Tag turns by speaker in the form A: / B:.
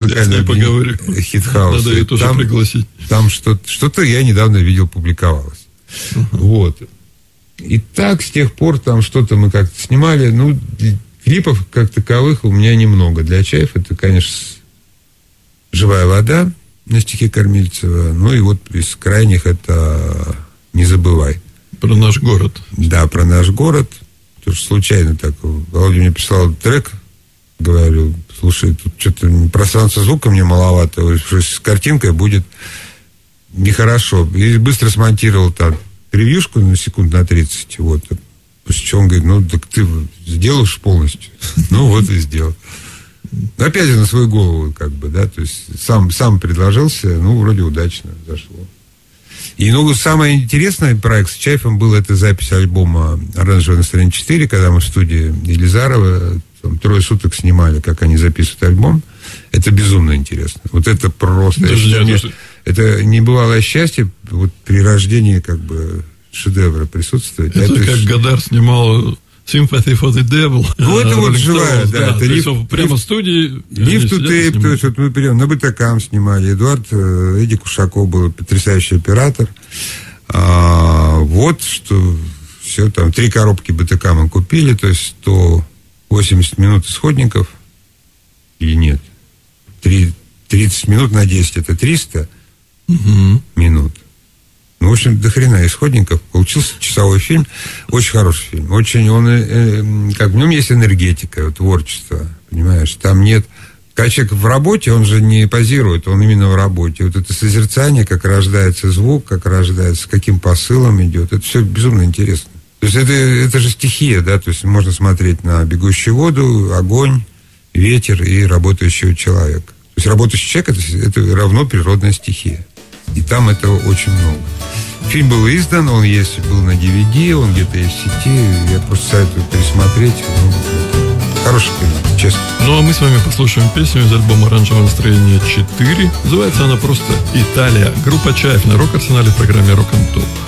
A: музыкальный хит-хаус.
B: Надо ее тоже пригласить.
A: Там что-то я недавно видел, публиковалось. Вот. И так, с тех пор, там что-то мы как-то снимали. Ну, клипов как таковых у меня немного. Для Чаев это, конечно, «Живая вода» на стихи Кормильцева. Ну, и вот из крайних это «Не забывай».
B: Про наш город.
A: Да, про наш город. Потому что случайно так Володя мне прислал трек. Говорю, слушай, тут что-то пространство звука мне маловато. С картинкой будет нехорошо. И быстро смонтировал там превьюшку на секунд на 30. Вот. После чего он говорит, ну, так ты сделаешь полностью. Ну, вот и сделал. Опять же, на свою голову, как бы, да, то есть сам предложился, ну, вроде удачно зашло. И, ну, самый интересный проект с Чаевым был это запись альбома «Оранжевое настроение 4», когда мы в студии Елизарова там 3 суток снимали, как они записывают альбом. Это безумно интересно. Вот это просто... Это небывалое счастье вот при рождении как бы шедевра присутствовать.
B: Это как Годар снимал «Sympathy for the Devil».
A: Ну, это вот живая, да.
B: Это прямо в студии.
A: Live to Tape, то есть вот мы прям на БТК снимали. Эдик Ушаков был потрясающий оператор. Вот что все там, 3 коробки БТК мы купили, то есть 180 минут исходников. Или нет? 30 минут на 10 это 300 минут. Ну, в общем, до хрена исходников. Получился часовой фильм. Очень хороший фильм. Очень он, как в нем есть энергетика, творчество. Понимаешь? Там нет... Когда человек в работе, он же не позирует, он именно в работе. Вот это созерцание, как рождается звук, как рождается, с каким посылом идет. Это все безумно интересно. То есть это же стихия, да? То есть можно смотреть на бегущую воду, огонь, ветер и работающего человека. То есть работающий человек это равно природная стихия. И там этого очень много. Фильм был издан, он был на DVD, он где-то есть в сети. Я просто советую пересмотреть. Хороший фильм, честно.
B: Ну, а мы с вами послушаем песню из альбома «Оранжевое настроение 4». Называется она просто «Италия». Группа Чаев на Рок-Арсенале в программе «Рок-н-Топ».